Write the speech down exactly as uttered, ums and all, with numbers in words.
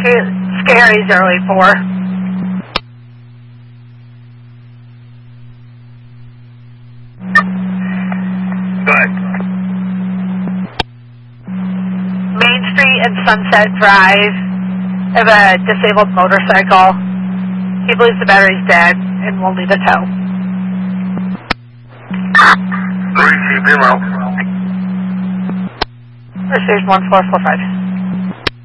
Scary zero eight four. Good. Main Street and Sunset Drive. I have a disabled motorcycle. He believes the battery's dead and will need a tow. Three, keep him out. Station one four four five.